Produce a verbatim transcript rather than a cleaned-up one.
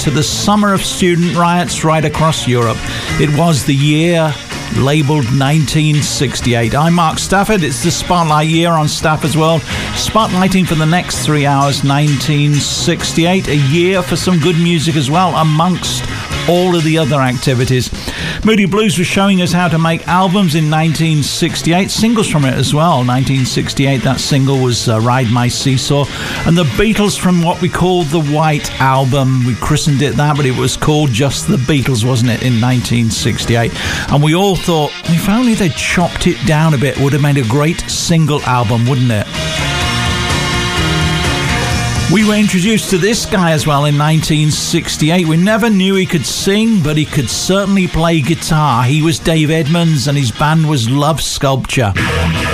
to the summer of student riots right across Europe. It was the year labelled nineteen sixty-eight. I'm Mark Stafford. It's the Spotlight year on Stafford's World. Spotlighting for the next three hours, nineteen sixty-eight. A year for some good music as well, amongst all of the other activities. Moody Blues was showing us how to make albums in nineteen sixty-eight. Singles from it as well. nineteen sixty-eight, that single was uh, Ride My Seesaw. And the Beatles from what we called the White Album. We christened it that, but it was called just the Beatles, wasn't it, in nineteen sixty-eight. And we all thought, if only they'd chopped it down a bit, would have made a great single album, wouldn't it? We were introduced to this guy as well in nineteen sixty-eight. We never knew he could sing, but he could certainly play guitar. He was Dave Edmunds and his band was Love Sculpture.